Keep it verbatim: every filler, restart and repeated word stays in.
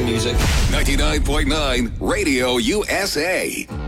music. ninety-nine point nine Radio U S A.